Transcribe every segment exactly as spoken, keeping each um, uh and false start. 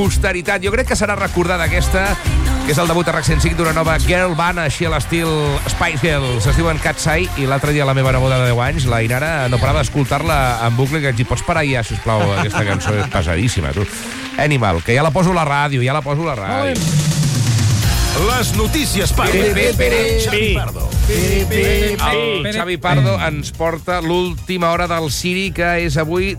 Posteritat. Jo crec que serà recordada aquesta, que és el debut a RAC cent cinc d'una nova girl band, així a l'estil Spice Girls. Es diuen Katseye, i l'altre dia la meva neboda de deu anys, la Inara, no parava d'escoltar-la en bucle, que et dic, pots parar ja, sisplau, aquesta cançó és pesadíssima, tu. Animal, que ja la poso a la ràdio, ja la poso a la ràdio. Les notícies Pardo. Xavi Pardo. El Xavi Pardo ens porta l'última hora del Siri, que és avui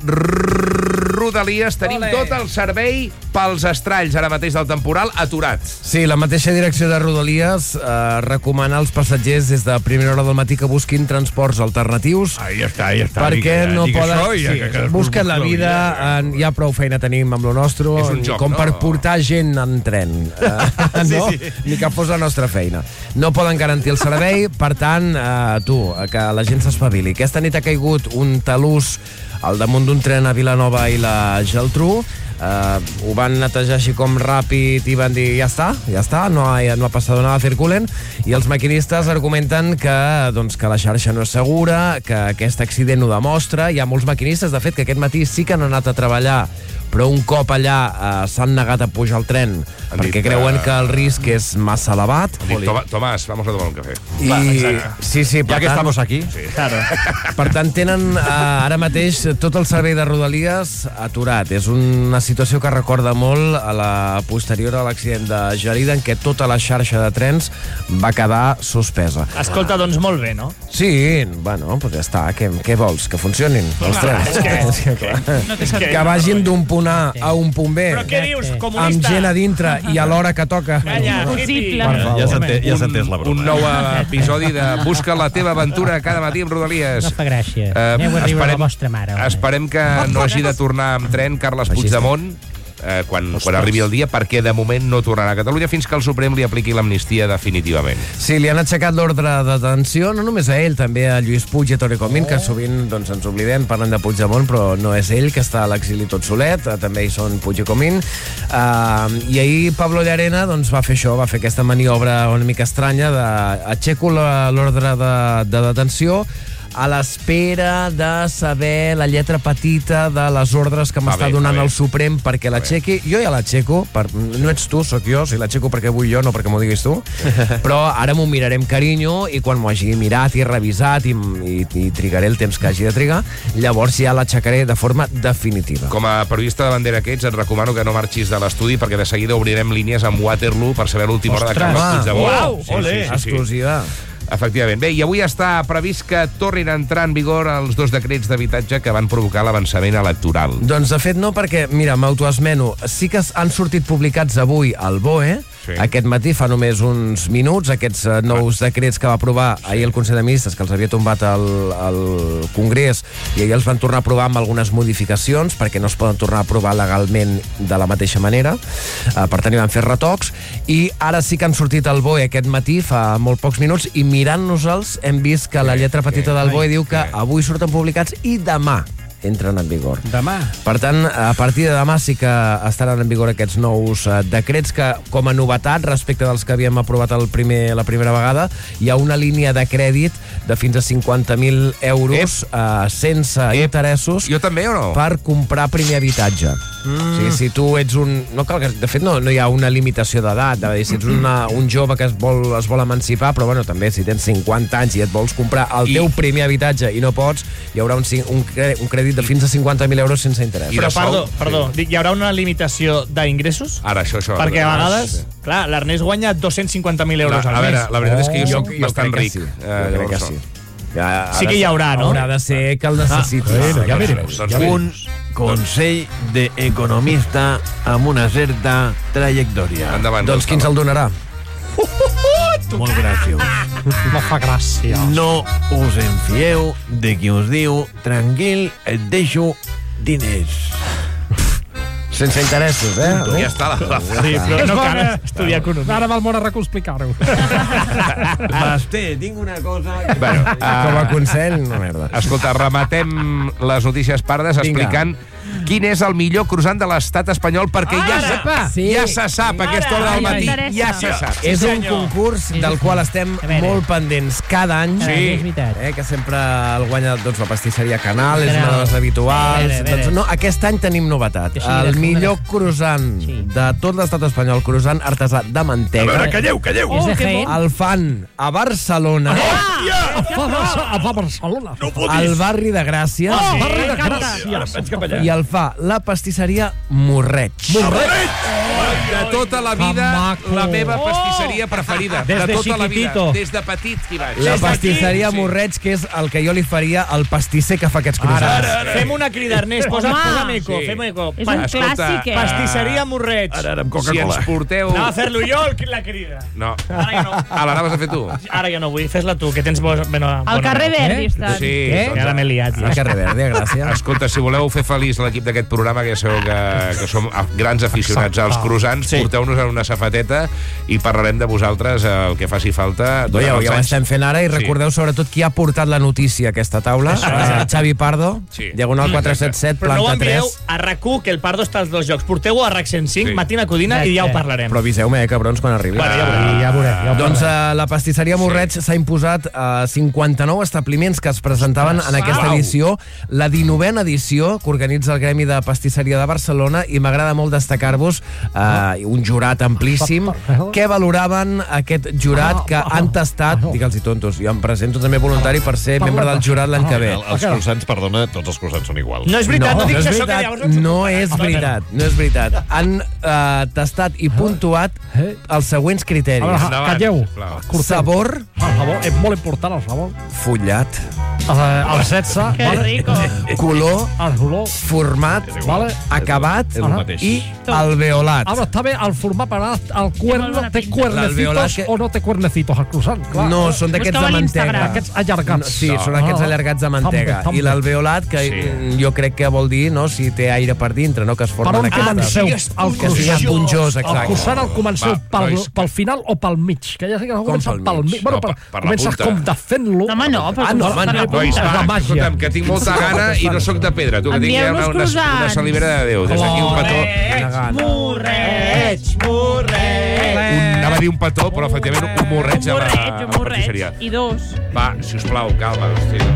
Rodalies. Tenim tot el servei pels estralls ara mateix del temporal aturat. Sí, la mateixa direcció de Rodalies eh, recomana als passatgers des de primera hora del matí que busquin transports alternatius. Ahí està, ahí està. Perquè digue, no digue poden... això, Sí, ja, que, que busquen la vida, en, hi ha prou feina tenim amb lo nostre, És un joc, com no? per portar gent en tren. Eh, no? Sí, sí. Ni que fos la nostra feina. No poden garantir el servei, per tant, eh, tu, que la gent s'espavili. Aquesta nit ha caigut un talús al damunt d'un tren a Vilanova i la Geltrú. Uh, ho van netejar així com ràpid i van dir, ja està, ja està, no ha, no ha passat nada, circulen, i els maquinistes argumenten que, doncs, que la xarxa no és segura, que aquest accident ho demostra. Hi ha molts maquinistes, de fet, que aquest matí sí que han anat a treballar, però un cop allà uh, s'han negat a pujar al tren Han perquè dit, creuen uh... que el risc és massa elevat. Dic, Toma, Tomàs, vamos a tomar un cafè. I... Va, sí, sí, per ja que tant, estamos aquí. Sí. Claro. per tant, tenen uh, ara mateix tot el servei de Rodalies aturat. És una situació que recorda molt a la posterior a l'accident de Gelida, en què tota la xarxa de trens va quedar suspesa. Escolta, doncs molt bé, no? Sí, bueno, doncs ja està. Què, què vols? Que funcionin els trens? és que- És que, clar, No té sentit. que vagin d'un punt A a un punt B, Però què dius, amb comunista? gent a dintre i a l'hora que toca. Calla, Impossible. hippie. favor. Ja s'ha entès, ja s'ha entès la Un, broma. un nou episodi de Busca la teva aventura cada matí amb Rodalies. No fa gràcia. Eh, Aneu a riure esperem- la vostra mare. home. Esperem que no hagi de tornar amb tren Carles Així està. Puigdemont eh, quan, quan arribi el dia, perquè de moment no tornarà a Catalunya fins que el Suprem li apliqui l'amnistia definitivament. Sí, li han aixecat l'ordre de detenció, no només a ell, també a Lluís Puig i a Toni Comín, que sovint doncs, ens oblidem parlant de Puigdemont, però no és ell, que està a l'exili tot solet, eh, també hi són Puig i Comín. Uh, I ahir Pablo Llarena doncs, va fer això, va fer aquesta maniobra una mica estranya de aixeco la- l'ordre de, de detenció a l'espera de saber la lletra petita de les ordres que m'està bé, donant va bé. el Suprem perquè l'aixequi. Jo ja l'aixeco, per... no ets tu, sóc jo, si l'aixeco perquè vull jo, no perquè m'ho diguis tu. Però ara m'ho mirarem carinyo i quan m'ho hagi mirat i revisat i, i, i trigaré el temps que hagi de trigar, llavors ja l'aixecaré de forma definitiva. Com a periodista de bandera que ets, et recomano que no marxis de l'estudi, perquè de seguida obrirem línies amb Waterloo per saber l'última hora de Ostres. Carles Puigdemont. Uau, sí, ole. sí, sí, sí. Exclusiva. Efectivament. Bé, i avui està previst que tornin a entrar en vigor els dos decrets d'habitatge que van provocar l'avançament electoral. Doncs de fet no, perquè, mira, m'autoesmeno, sí que han sortit publicats avui al B O E, Sí. aquest matí, fa només uns minuts, aquests uh, nous decrets que va aprovar ahir el Consell de Ministres, que els havia tombat al, al Congrés, i ahir els van tornar a aprovar amb algunes modificacions, perquè no es poden tornar a aprovar legalment de la mateixa manera, uh, per tant hi van fer retocs, i ara sí que han sortit al B O E aquest matí, fa molt pocs minuts, i mirant-nos-els hem vist que la lletra petita del B O E diu que avui surten publicats i demà entren en vigor. Demà. Per tant, a partir de demà sí que estaran en vigor aquests nous uh, decrets que, com a novetat respecte dels que havíem aprovat el primer, la primera vegada, hi ha una línia de crèdit de fins a cinquanta mil euros uh, sense Ep. interessos Jo també o no? per comprar primer habitatge. Mm. Sí, si tu ets un... No cal que, de fet, no, no hi ha una limitació d'edat. De dir, si ets una, un jove que es vol, es vol emancipar, però bueno, també si tens cinquanta anys i et vols comprar el I- teu primer habitatge i no pots, hi haurà un, cin- un, cre- un crèdit de fins a cinquanta mil euros sense interès. I Però, de sou? perdó, Sí. perdó, dic, hi haurà una limitació d'ingressos? Ara, això, això. Perquè a Ah, vegades, sí. clar, l'Ernest guanya dos-cents cinquanta mil euros La, a al veure, mes. la veritat és que jo Oh, soc jo bastant crec que ric. sí. Eh, Jo crec que llavors sí. no. Ja, ha Sí de que hi ser- haurà, no? Haurà de ser que el necessitis. bueno, ja Que verem. sí. Doncs bé. Un consell d'economista amb una certa trajectòria. Endavant. Doncs qui ens el donarà? Molt gràcies. No fa gràcia. No us enfieu de qui us diu tranquil, et deixo diners. Sense interessos, eh? Ja està la, la Sí, però no cal estudiar economia. Ara val molt a explicar-ho. Basté, tinc una cosa... Que... Bueno, Com a uh, consell, no merda. escolta, rematem les notícies pardes Vinga. explicant quin és el millor croissant de l'estat espanyol, perquè ja, se, Sí. ja se sap a aquesta hora del matí, M'interessa. ja se sap. És un concurs del qual estem A veure. molt pendents cada any. Sí. És veritat. Eh, que sempre el guanya doncs, la pastisseria Canal, és Canal. una de les habituals. A veure, a veure. Doncs, no, aquest any tenim novetat. Que sí, El les millor comeràs. croissant Sí. de tot l'estat espanyol, croissant artesà de A mantega. veure, calleu, calleu. És de Jaén? El fan a Barcelona, A fa, a fa Barcelona. No ho al fotis. barri de Gràcia, Ah, barri de m'encanta. Gràcia. Vaig cap allà. i el fa la pastisseria Morreig. De tota la vida, Que maco. la meva pastisseria preferida. Des de de tota la vida. chiquitito. Des de petit hi vaig. La Des de pastisseria aquí, sí. Morreig, que és el que jo li faria al pastisser que fa aquests croissants. Fem una crida, Ernest, posa, Home. posa'm eco, Sí. fem eco. És Pa- un Escolta, clàssic, eh? Pastisseria Morreig. Ara, ara, amb Si ens Coca-Cola. porteu... Anava a fer-lo jo, el- la crida. No. Ara ja no. Ah, l'anaves a fer tu? Ara ja no vull, fes-la tu, que tens bo, bona, Al carrer veu. Verdi està. Sí. Què? doncs, Ara m'he liat, ja. Al carrer Verdi, a Gràcia. Escolta, si voleu fer feliç l'equip d'aquest programa, que ja sabeu que, que som grans aficionats als croissants, Sí. porteu-nos en una safateta i parlarem de vosaltres el que faci falta. No, durant ja, els ja ho anys. estem fent ara i Sí. recordeu sobretot qui ha portat la notícia a aquesta taula. Eh, Xavi Pardo, Sí. diagonal quatre set set, Però no ho planta envieu tres. a R A C U, que el Pardo està als dos jocs. Porteu-ho a R A C cent cinc, Sí. Matina Codina, i ja ho parlarem. Però aviseu-me, eh, cabrons, quan arribi. Bueno, ja ho Sí, ja veurem. Ja ho Doncs veurem. eh, la pastisseria Morreig s'ha imposat a cinquanta-nou establiments que es presentaven en aquesta Uau. edició, la dinovena edició que organitza el Gremi de Pastisseria de Barcelona, i m'agrada molt destacar-vos eh, un jurat amplíssim. Què valoraven aquest jurat que han tastat, digue'ls-hi tontos, jo em presento també voluntari per ser membre del jurat l'any que ve. El- Els croissants, perdona, tots els croissants són iguals. No és veritat, no, no dic és això, que veritat, llavors ens ho no comparem. és veritat, no és veritat. Han eh, tastat i puntuat els següents A criteris. veure, Endavant, calleu. sisplau. Corteu. Sabor, El sabor, és molt important el sabor. fullat, Eh, El setze, Que vale? rico. color, El color, format, vale? acabat És el mateix. i alveolat. Ara està bé el format, però el molt cuerno bona té pinta. cuernecitos L'alveolat que- o no té cuernecitos el croissant. Clar. No, són d'aquests Busqueu de a l'Instagram. mantega. Aquests allargats. No, sí, són aquests Ah. allargats de mantega. També, també. I l'alveolat, que Sí. mm, jo crec que vol dir, no, si té aire per dintre, no, que es Per formen on aquestes... comenceu? sí, El és Que sigui croissant. esponjós, El exacte. croissant el comenceu Va, pel, nois. pel final o pel mig? Que ja sé que no comença pel pel mig? mig. Bueno, No, per, per- per la comences punta. com de fent-lo. Home, no, però Ah, no, com home, per la no. Nois, punta. és la va, màgia. escolta'm, que tinc molta gana i no sóc de pedra. Tu, que tinc ja una, Envieu-nos una, una croissants. salivera de Déu. Des d'aquí un petó. Quina gana. Morreig, morreig. Un, anava a dir un petó, però efectivament un morreig Un a la, morreig, a un la morreig. pastisseria. I dos. Va, sisplau, calma. Hòstia.